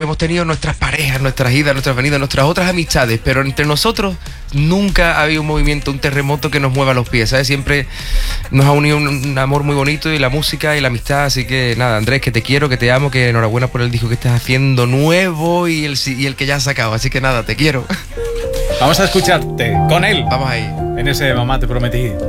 hemos tenido nuestras parejas, nuestras idas, nuestras venidas, nuestras otras amistades, pero entre nosotros nunca ha habido un movimiento, un terremoto que nos mueva los pies, ¿sabes? Siempre nos ha unido un amor muy bonito, y la música y la amistad. Así que nada, Andrés, que te quiero, que te amo, que enhorabuena por el disco que estás haciendo nuevo y el que ya has sacado. Así que nada, te quiero. Vamos a escucharte con él. Vamos ahí. En ese Mamá te prometí.